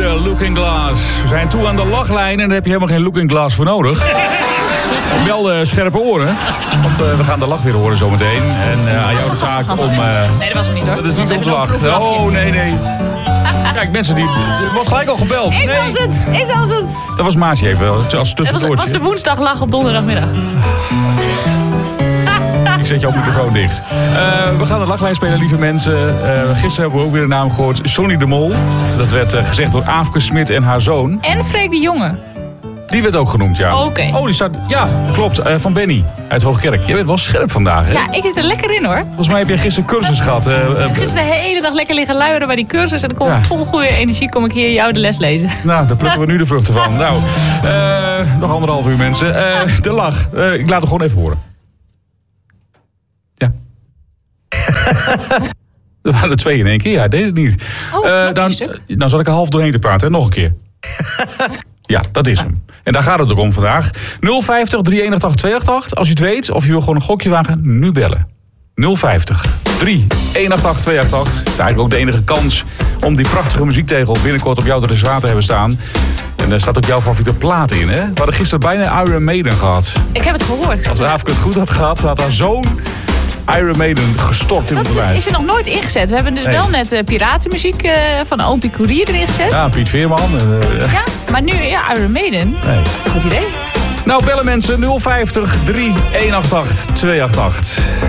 hoorde Looking Glass. We zijn toe aan de lachlijn en daar heb je helemaal geen Looking Glass voor nodig. Wel scherpe oren, want we gaan de lach weer horen zometeen. En aan jou de taak om... Nee, dat was hem niet hoor. Dat is niet onze lach. Oh, nee. Kijk, mensen, er wordt gelijk al gebeld. Ik was het. Dat was Maatje even, als tussendoortje. Dat was de woensdaglach op donderdagmiddag. Ik zet jouw microfoon dicht. We gaan de lachlijn spelen, lieve mensen. Gisteren hebben we ook weer de naam gehoord. Sonny de Mol. Dat werd gezegd door Aafke Smit en haar zoon. En Freek de Jonge. Die werd ook genoemd, ja. Oké. Oh, die staat... Ja, klopt. Van Benny uit Hoogkerk. Jij bent wel scherp vandaag, hè? Ja, ik zit er lekker in hoor. Volgens mij heb jij gisteren cursus gehad. Gisteren de hele dag lekker liggen luieren bij die cursus. En dan kom ik vol goede energie kom ik hier jou de les lezen. Nou, daar plukken we nu de vruchten van. Nou, nog 1,5 uur mensen. De lach. Ik laat het gewoon even horen. Ja. Er waren er 2 in één keer. Ja, deed het niet. Dan zat ik er half doorheen te praten. Hè? Nog een keer. Ja, dat is hem. En daar gaat het ook om vandaag. 050 318 288. Als je het weet of je wil gewoon een gokje wagen, nu bellen. 050 318 288. Dat is eigenlijk ook de enige kans om die prachtige muziektegel binnenkort op jouw reservaat te hebben staan. En daar staat ook jouw favoriete plaat in, hè? We hadden gisteren bijna Iron Maiden gehad. Ik heb het gehoord. Als Aafke het goed had gehad, had haar zoon Iron Maiden gestort in het bewijs. Dat is er nog nooit ingezet. We hebben dus wel net piratenmuziek van Oompie Courier erin gezet. Ja, Piet Veerman. Ja, maar nu Iron Maiden. Nee. Dat is een goed idee. Nou, bellen mensen 050 318 288.